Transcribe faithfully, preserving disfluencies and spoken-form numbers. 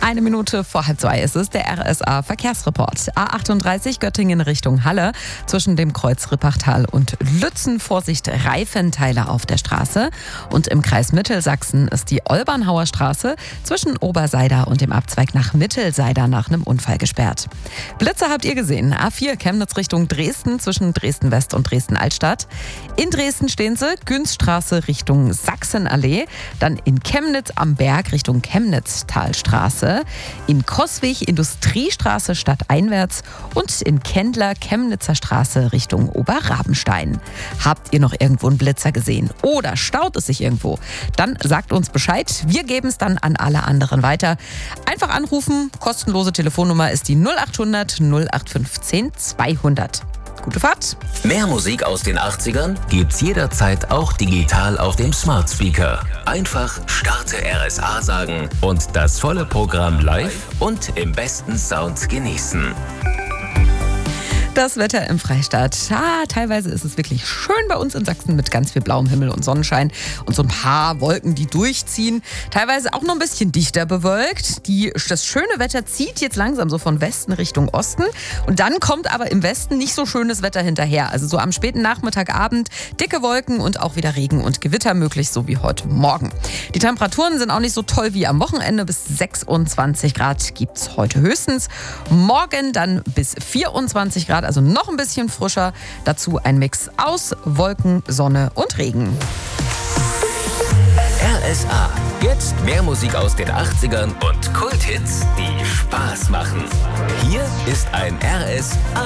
Eine Minute vor halb zwei ist es, der R S A-Verkehrsreport. A achtunddreißig Göttingen Richtung Halle. Zwischen dem Kreuz Rippachtal und Lützen Vorsicht Reifenteile auf der Straße. Und im Kreis Mittelsachsen ist die Olbernhauer Straße zwischen Oberseida und dem Abzweig nach Mittelseida nach einem Unfall gesperrt. Blitze habt ihr gesehen. A vier Chemnitz Richtung Dresden zwischen Dresden West und Dresden Altstadt. In Dresden stehen sie, Günzstraße Richtung Sachsenallee. Dann in Chemnitz am Berg Richtung Chemnitztalstraße. In Coswig Industriestraße stadteinwärts und in Kendler Chemnitzer Straße Richtung Oberrabenstein. Habt ihr noch irgendwo einen Blitzer gesehen oder staut es sich irgendwo? Dann sagt uns Bescheid. Wir geben es dann an alle anderen weiter. Einfach anrufen. Kostenlose Telefonnummer ist die null acht hundert null acht fünfzehn zweihundert. Gute Fahrt. Mehr Musik aus den achtzigern gibt's jederzeit auch digital auf dem Smart Speaker. Einfach Starte R S A sagen und das volle Programm live und im besten Sound genießen. Das Wetter im Freistaat. Ja, teilweise ist es wirklich schön bei uns in Sachsen mit ganz viel blauem Himmel und Sonnenschein und so ein paar Wolken, die durchziehen. Teilweise auch noch ein bisschen dichter bewölkt. Die, das schöne Wetter zieht jetzt langsam so von Westen Richtung Osten. Und dann kommt aber im Westen nicht so schönes Wetter hinterher. Also so am späten Nachmittag, Abend dicke Wolken und auch wieder Regen und Gewitter möglich, so wie heute Morgen. Die Temperaturen sind auch nicht so toll wie am Wochenende. Bis sechsundzwanzig Grad gibt es heute höchstens. Morgen dann bis vierundzwanzig Grad. Also noch ein bisschen frischer. Dazu ein Mix aus Wolken, Sonne und Regen. R S A. Jetzt mehr Musik aus den achtzigern und Kulthits, die Spaß machen. Hier ist ein R S A.